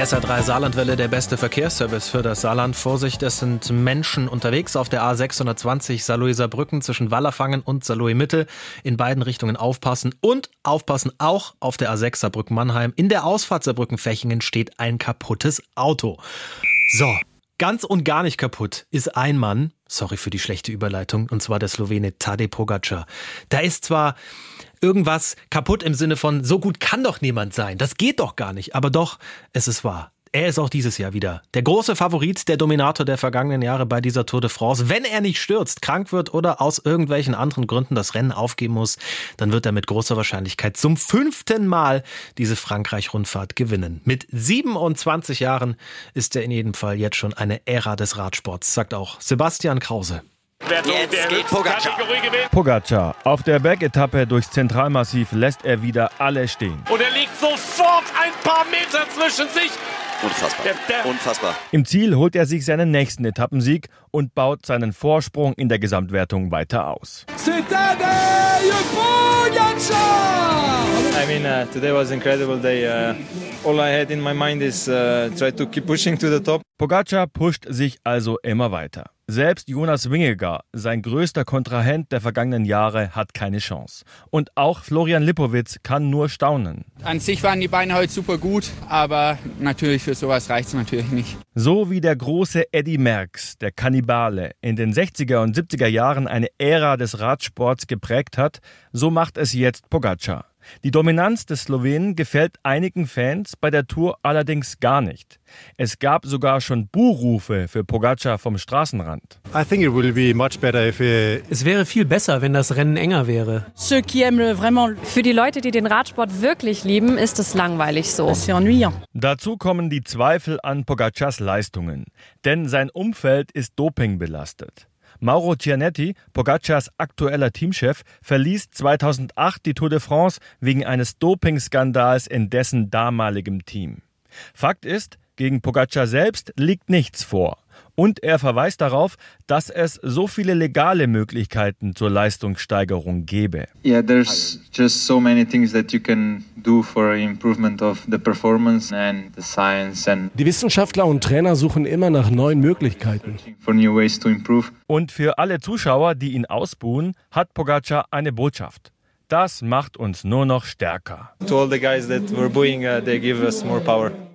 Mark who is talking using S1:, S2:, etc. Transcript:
S1: SR3 Saarlandwelle, der beste Verkehrsservice für das Saarland. Vorsicht, es sind Menschen unterwegs auf der A620 Saarlouis-Saarbrücken zwischen Wallerfangen und Saarlouis-Mitte. In beiden Richtungen aufpassen und aufpassen auch auf der A6 Saarbrücken-Mannheim. In der Ausfahrt Saarbrücken-Fechingen steht ein kaputtes Auto. So, ganz und gar nicht kaputt ist ein Mann, sorry für die schlechte Überleitung, und zwar der Slowene Tadej Pogačar. Da ist zwar irgendwas kaputt im Sinne von, so gut kann doch niemand sein. Das geht doch gar nicht. Aber doch, es ist wahr. Er ist auch dieses Jahr wieder der große Favorit, der Dominator der vergangenen Jahre bei dieser Tour de France. Wenn er nicht stürzt, krank wird oder aus irgendwelchen anderen Gründen das Rennen aufgeben muss, dann wird er mit großer Wahrscheinlichkeit zum 5. Mal diese Frankreich-Rundfahrt gewinnen. Mit 27 Jahren ist er in jedem Fall jetzt schon eine Ära des Radsports, sagt auch Sebastian Krause.
S2: Jetzt geht Pogačar.
S3: Pogačar. Auf der Bergetappe durchs Zentralmassiv lässt er wieder alle stehen.
S4: Und er liegt sofort ein paar Meter zwischen sich.
S2: Unfassbar. Unfassbar.
S3: Im Ziel holt er sich seinen nächsten Etappensieg und baut seinen Vorsprung in der Gesamtwertung weiter aus.
S5: I mean, today was an incredible day. All I had in my mind is try to keep pushing to the top.
S3: Pogačar pusht sich also immer weiter. Selbst Jonas Vingegaard, sein größter Kontrahent der vergangenen Jahre, hat keine Chance. Und auch Florian Lipowitz kann nur staunen.
S6: An sich waren die Beine heute super gut, aber natürlich für sowas reicht es natürlich nicht.
S3: So wie der große Eddy Merckx, der Kannibale, in den 60er und 70er Jahren eine Ära des Radsports geprägt hat, so macht es jetzt Pogačar. Die Dominanz des Slowenen gefällt einigen Fans bei der Tour allerdings gar nicht. Es gab sogar schon Buhrufe für Pogačar vom Straßenrand.
S7: Es wäre viel besser, wenn das Rennen enger wäre.
S8: Für die Leute, die den Radsport wirklich lieben, ist es langweilig so.
S3: Dazu kommen die Zweifel an Pogačars Leistungen, denn sein Umfeld ist dopingbelastet. Mauro Cianetti, Pogačars aktueller Teamchef, verließ 2008 die Tour de France wegen eines Dopingskandals in dessen damaligem Team. Fakt ist, gegen Pogačar selbst liegt nichts vor. Und er verweist darauf, dass es so viele legale Möglichkeiten zur Leistungssteigerung gäbe.
S5: Yeah, there's just so many things that you can do for improvement of the performance and the science and
S7: Die Wissenschaftler und Trainer suchen immer nach neuen Möglichkeiten.
S5: for new ways to improve.
S3: Und für alle Zuschauer, die ihn ausbuhen, hat Pogačar eine Botschaft. Das macht uns nur noch stärker.
S5: To all the guys that were booing, they give us more power.